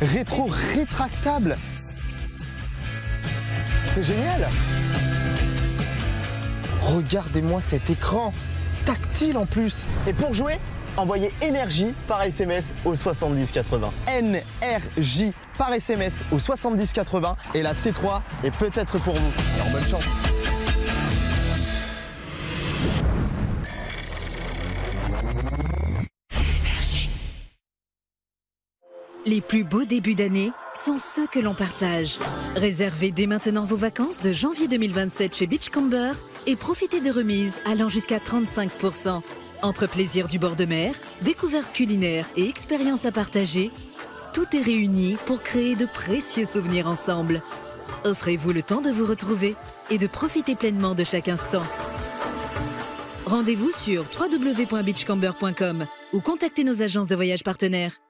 rétro rétractable. C'est génial. Regardez-moi cet écran tactile en plus. Et pour jouer, envoyez énergie par SMS au 7080. NRJ par SMS au 7080 et la C3 est peut-être pour vous. Alors bonne chance. Les plus beaux débuts d'année sont ceux que l'on partage. Réservez dès maintenant vos vacances de janvier 2027 chez Beachcomber et profitez de remises allant jusqu'à 35%. Entre plaisir du bord de mer, découvertes culinaires et expériences à partager, tout est réuni pour créer de précieux souvenirs ensemble. Offrez-vous le temps de vous retrouver et de profiter pleinement de chaque instant. Rendez-vous sur www.beachcomber.com ou contactez nos agences de voyage partenaires.